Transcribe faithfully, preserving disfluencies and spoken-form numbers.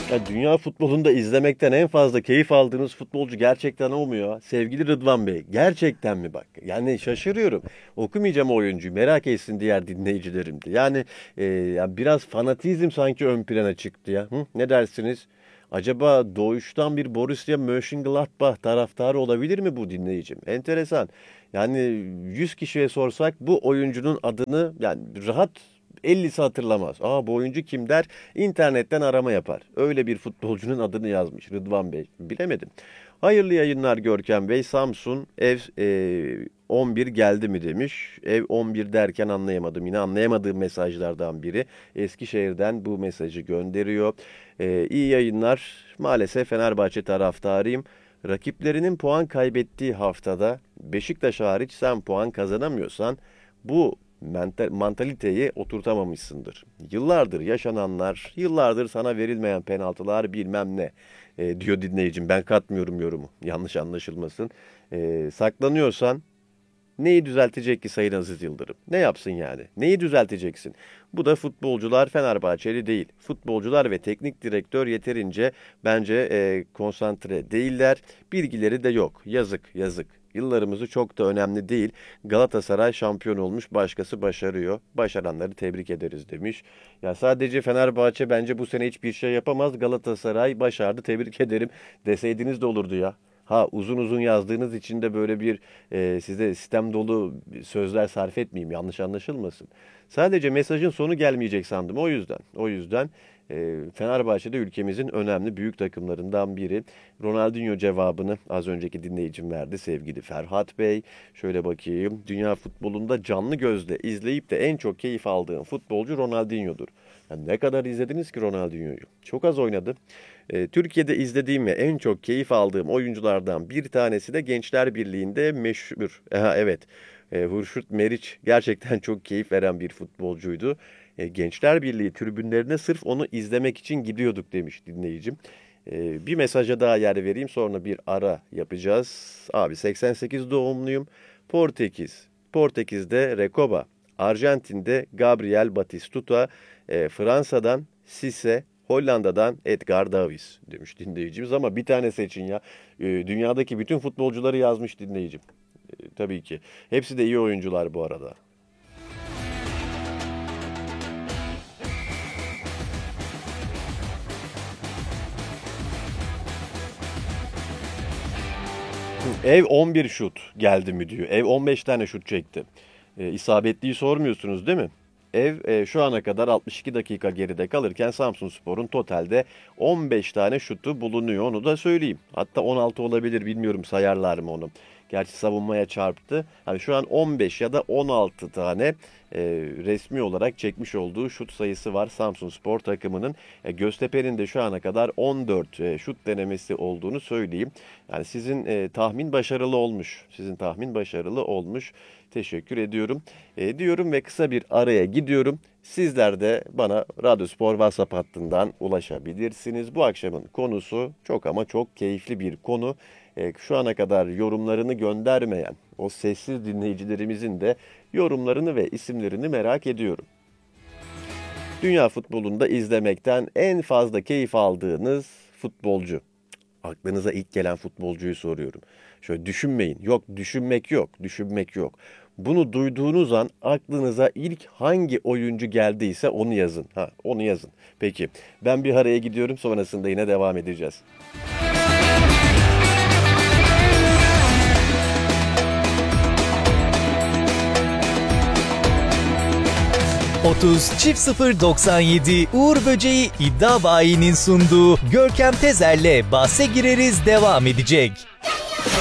Ya dünya futbolunda izlemekten en fazla keyif aldığınız futbolcu gerçekten o mu ya? Sevgili Rıdvan Bey, gerçekten mi bak? Yani şaşırıyorum. Okumayacağım o oyuncuyu, merak etsin diğer dinleyicilerim de. Yani e, ya biraz fanatizm sanki ön plana çıktı ya. Hı? Ne dersiniz? Acaba doğuştan bir Borussia Mönchengladbach taraftarı olabilir mi bu dinleyicim? Enteresan. Yani yüz kişiye sorsak bu oyuncunun adını yani rahat ellisi hatırlamaz. Aa bu oyuncu kim der? İnternetten arama yapar. Öyle bir futbolcunun adını yazmış Rıdvan Bey. Bilemedim. Hayırlı yayınlar Görkem Bey. Samsun ev e, on bir geldi mi demiş. Ev on bir derken anlayamadım. Yine anlayamadığım mesajlardan biri. Eskişehir'den bu mesajı gönderiyor. E, iyi yayınlar. Maalesef Fenerbahçe taraftarıyım. Rakiplerinin puan kaybettiği haftada Beşiktaş hariç sen puan kazanamıyorsan bu mental, mantaliteyi oturtamamışsındır. Yıllardır yaşananlar, yıllardır sana verilmeyen penaltılar bilmem ne e, diyor dinleyicim. Ben katmıyorum yorumu. Yanlış anlaşılmasın. E, saklanıyorsan neyi düzeltecek ki Sayın Aziz Yıldırım? Ne yapsın yani? Neyi düzelteceksin? Bu da futbolcular Fenerbahçeli değil. Futbolcular ve teknik direktör yeterince bence e, konsantre değiller. Bilgileri de yok. Yazık, yazık. Yıllarımızı çok da önemli değil. Galatasaray şampiyon olmuş, başkası başarıyor. Başaranları tebrik ederiz demiş. Ya sadece Fenerbahçe bence bu sene hiçbir şey yapamaz. Galatasaray başardı, tebrik ederim deseydiniz de olurdu ya. Ha uzun uzun yazdığınız için de böyle bir e, size sistem dolu sözler sarf etmeyeyim yanlış anlaşılmasın. Sadece mesajın sonu gelmeyecek sandım o yüzden. O yüzden e, Fenerbahçe'de ülkemizin önemli büyük takımlarından biri. Ronaldinho cevabını az önceki dinleyicim verdi sevgili Ferhat Bey. Şöyle bakayım dünya futbolunda canlı gözle izleyip de en çok keyif aldığım futbolcu Ronaldinho'dur. Yani ne kadar izlediniz ki Ronaldinho'yu? Çok az oynadı. E, Türkiye'de izlediğim ve en çok keyif aldığım oyunculardan bir tanesi de Gençler Birliği'nde meşhur. Aha, evet, e, Hurşut Meriç gerçekten çok keyif veren bir futbolcuydu. E, Gençler Birliği tribünlerine sırf onu izlemek için gidiyorduk demiş dinleyicim. E, bir mesaja daha yer vereyim sonra bir ara yapacağız. Abi seksen sekiz doğumluyum. Portekiz. Portekiz'de Recoba. Arjantin'de Gabriel Batistuta. E, Fransa'dan Cisse. Hollanda'dan Edgar Davids demiş dinleyicimiz ama bir tane seçin ya. E, dünyadaki bütün futbolcuları yazmış dinleyicim. E, tabii ki. Hepsi de iyi oyuncular bu arada. Ev on bir şut geldi mi diyor. Ev on beş tane şut çekti. E, isabetliyi sormuyorsunuz değil mi? Ev e, şu ana kadar altmış iki dakika geride kalırken Samsunspor'un totalde on beş tane şutu bulunuyor. Onu da söyleyeyim. Hatta on altı olabilir bilmiyorum sayarlar mı onu. Gerçi savunmaya çarptı. Hani şu an on beş ya da on altı tane e, resmi olarak çekmiş olduğu şut sayısı var Samsunspor takımının. E, Göztepe'nin de şu ana kadar on dört e, şut denemesi olduğunu söyleyeyim. Yani sizin e, tahmin başarılı olmuş. Sizin tahmin başarılı olmuş. Teşekkür ediyorum. E, diyorum ve kısa bir araya gidiyorum. Sizler de bana Radyospor WhatsApp hattından ulaşabilirsiniz. Bu akşamın konusu çok ama çok keyifli bir konu. E, şu ana kadar yorumlarını göndermeyen o sessiz dinleyicilerimizin de yorumlarını ve isimlerini merak ediyorum. Dünya futbolunda izlemekten en fazla keyif aldığınız futbolcu. Aklınıza ilk gelen futbolcuyu soruyorum. Şöyle düşünmeyin. Yok düşünmek yok. Düşünmek yok. Bunu duyduğunuz an aklınıza ilk hangi oyuncu geldiyse onu yazın. Ha, onu yazın. Peki ben bir araya gidiyorum sonrasında yine devam edeceğiz. otuz çift sıfır doksan yedi Uğur Böceği İddia Bayi'nin sunduğu Görkem Tezer'le bahse gireriz devam edecek.